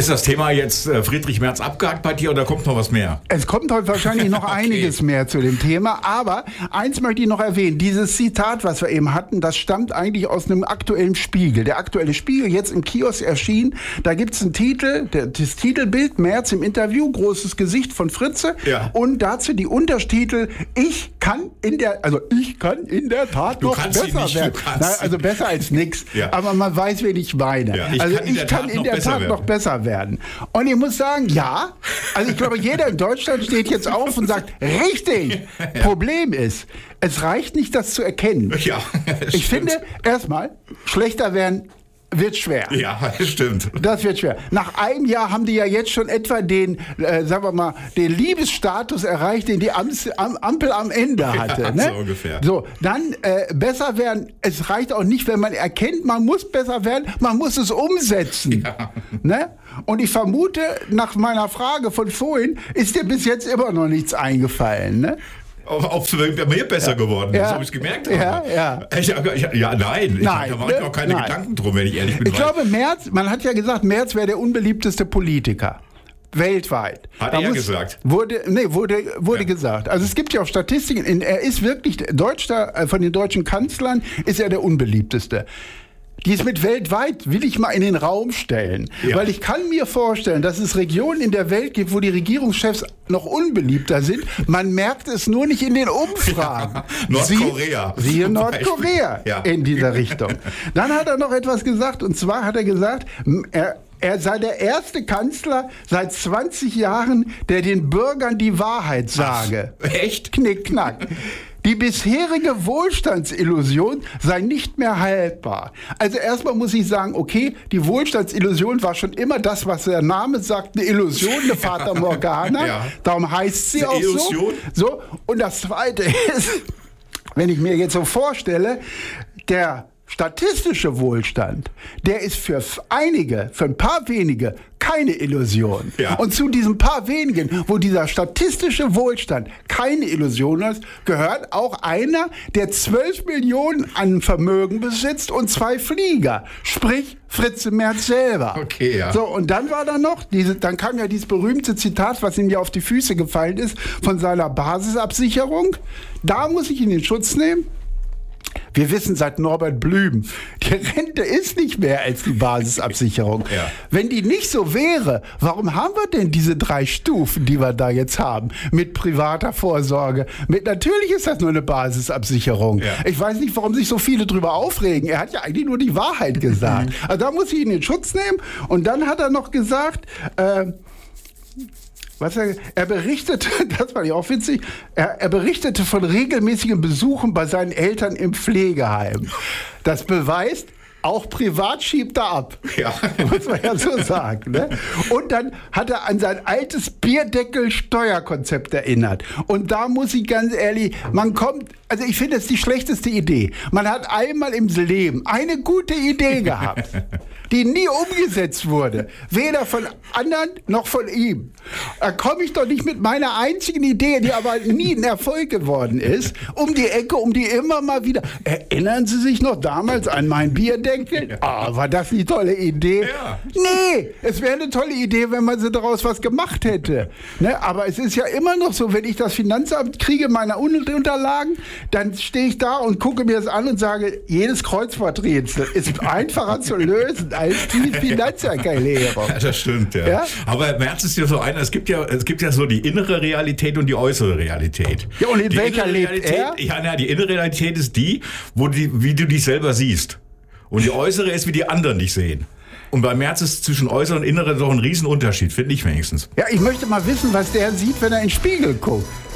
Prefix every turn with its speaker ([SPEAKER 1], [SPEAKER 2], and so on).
[SPEAKER 1] Ist das Thema jetzt Friedrich Merz abgehakt bei dir oder kommt noch was mehr?
[SPEAKER 2] Es kommt heute wahrscheinlich noch einiges mehr zu dem Thema, aber eins möchte ich noch erwähnen. Dieses Zitat, was wir eben hatten, das stammt eigentlich aus einem aktuellen Spiegel. Der aktuelle Spiegel, jetzt im Kiosk erschienen, da gibt es einen Titel, das Titelbild, Merz im Interview, großes Gesicht von Fritze und dazu die Untertitel, ich kann in der Tat noch besser werden. Also besser als nix, aber man weiß, wen ich meine.
[SPEAKER 1] Ja,
[SPEAKER 2] ich kann in der Tat noch besser werden. Und ich muss sagen, also ich glaube, jeder in Deutschland steht jetzt auf und sagt, richtig. Problem ist, es reicht nicht, das zu erkennen.
[SPEAKER 1] Ja,
[SPEAKER 2] ich finde, erstmal, schlechter werden wird schwer.
[SPEAKER 1] Ja, das stimmt.
[SPEAKER 2] Das wird schwer. Nach einem Jahr haben die ja jetzt schon etwa den, sagen wir mal, den Liebesstatus erreicht, den die Ampel am Ende hatte.
[SPEAKER 1] Ja,
[SPEAKER 2] ne?
[SPEAKER 1] so ungefähr.
[SPEAKER 2] So, dann besser werden. Es reicht auch nicht, wenn man erkennt, man muss besser werden, man muss es umsetzen.
[SPEAKER 1] Ja.
[SPEAKER 2] Ne? Und ich vermute, nach meiner Frage von vorhin, ist dir bis jetzt immer noch nichts eingefallen. Ne?
[SPEAKER 1] Ob es mir besser geworden ist, ob ich es gemerkt habe. Nein. Da mache ich auch keine Gedanken drum, wenn ich ehrlich bin.
[SPEAKER 2] Ich glaube, man hat ja gesagt, Merz wäre der unbeliebteste Politiker. Weltweit.
[SPEAKER 1] Hat er gesagt?
[SPEAKER 2] Wurde gesagt. Also es gibt ja auch Statistiken, er ist wirklich, von den deutschen Kanzlern ist er der unbeliebteste. Die ist mit weltweit, will ich mal in den Raum stellen. Ja. Weil ich kann mir vorstellen, dass es Regionen in der Welt gibt, wo die Regierungschefs noch unbeliebter sind. Man merkt es nur nicht in den Umfragen.
[SPEAKER 1] Ja. Nordkorea.
[SPEAKER 2] Siehe Nordkorea in dieser Richtung. Dann hat er noch etwas gesagt, und zwar hat er gesagt, er sei der erste Kanzler seit 20 Jahren, der den Bürgern die Wahrheit sage.
[SPEAKER 1] Ach, echt?
[SPEAKER 2] Knick, knack. Die bisherige Wohlstandsillusion sei nicht mehr haltbar. Also erstmal muss ich sagen, okay, die Wohlstandsillusion war schon immer das, was der Name sagt, eine Illusion, eine Fata Morgana. Darum heißt sie auch
[SPEAKER 1] Illusion.
[SPEAKER 2] So. Und das Zweite ist, wenn ich mir jetzt so vorstelle, der statistische Wohlstand, der ist für ein paar wenige keine Illusion. Ja. Und zu diesen paar wenigen, wo dieser statistische Wohlstand keine Illusion ist, gehört auch einer, der 12 Millionen an Vermögen besitzt und 2 Flieger. Sprich, Fritze Merz selber.
[SPEAKER 1] Okay, ja.
[SPEAKER 2] So, und dann war da noch, dann kam ja dieses berühmte Zitat, was ihm ja auf die Füße gefallen ist, von seiner Basisabsicherung. Da muss ich ihn in Schutz nehmen. Wir wissen seit Norbert Blüm, die Rente ist nicht mehr als die Basisabsicherung. Ja. Wenn die nicht so wäre, warum haben wir denn diese 3 Stufen, die wir da jetzt haben? Mit privater Vorsorge. Natürlich ist das nur eine Basisabsicherung. Ja. Ich weiß nicht, warum sich so viele drüber aufregen. Er hat ja eigentlich nur die Wahrheit gesagt. Also da muss ich ihn in Schutz nehmen. Und dann hat er noch gesagt, er berichtete, das fand ich auch witzig, er berichtete von regelmäßigen Besuchen bei seinen Eltern im Pflegeheim. Das beweist, auch privat schiebt er ab. Ja. Muss man ja so sagen. Ne? Und dann hat er an sein altes Bierdeckel-Steuerkonzept erinnert. Und da muss ich ganz ehrlich, also ich finde, das ist die schlechteste Idee. Man hat einmal im Leben eine gute Idee gehabt, die nie umgesetzt wurde. Weder von anderen noch von ihm. Da komme ich doch nicht mit meiner einzigen Idee, die aber nie ein Erfolg geworden ist, um die Ecke, um die immer mal wieder. Erinnern Sie sich noch damals an mein Bierdeckel? War das eine tolle Idee? Ja. Nee, es wäre eine tolle Idee, wenn man daraus was gemacht hätte. Ne? Aber es ist ja immer noch so, wenn ich das Finanzamt kriege, meine Unterlagen, dann stehe ich da und gucke mir das an und sage, jedes Kreuzworträtsel ist einfacher zu lösen als die Finanzerklärung.
[SPEAKER 1] Ja, das stimmt, ja. Aber Merz ist ja so einer, es gibt ja so die innere Realität und die äußere Realität.
[SPEAKER 2] Ja, und in welcher lebt er?
[SPEAKER 1] Ja, die innere Realität ist die, wie du dich selber siehst. Und die äußere ist, wie die anderen dich sehen. Und bei Merz ist zwischen äußeren und inneren doch ein Riesenunterschied, finde ich wenigstens.
[SPEAKER 2] Ja, ich möchte mal wissen, was der sieht, wenn er in den Spiegel guckt.